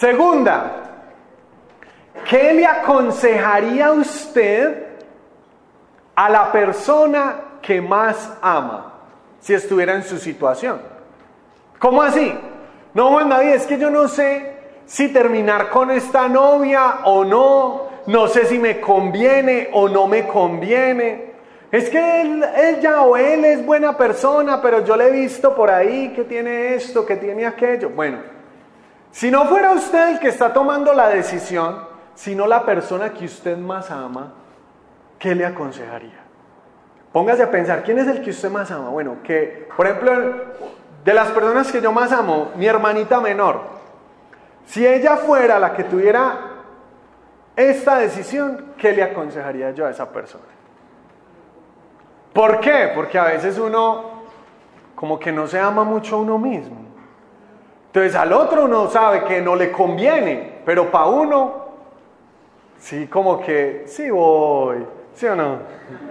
Segunda, ¿qué le aconsejaría usted a la persona que más ama si estuviera en su situación? ¿Cómo así? No, Juan David, es que yo no sé si terminar con esta novia o no, no sé si me conviene o no me conviene. Es que ella o él es buena persona, pero yo le he visto por ahí que tiene esto, que tiene aquello. Bueno, si no fuera usted el que está tomando la decisión, sino la persona que usted más ama, ¿qué le aconsejaría? Póngase a pensar, ¿quién es el que usted más ama? Bueno, que, por ejemplo, de las personas que yo más amo, mi hermanita menor, si ella fuera la que tuviera esta decisión, ¿qué le aconsejaría yo a esa persona? ¿Por qué? Porque a veces uno como que no se ama mucho a uno mismo. Entonces al otro uno sabe que no le conviene, pero para uno, sí, como que, sí voy, ¿sí o no?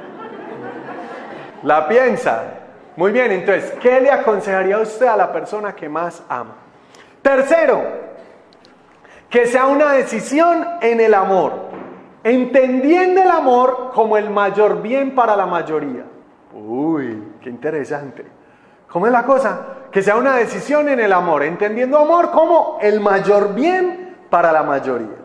La piensa. Muy bien, entonces, ¿qué le aconsejaría usted a la persona que más ama? Tercero, que sea una decisión en el amor, entendiendo el amor como el mayor bien para la mayoría. Uy, qué interesante. ¿Cómo es la cosa? Que sea una decisión en el amor, entendiendo amor como el mayor bien para la mayoría.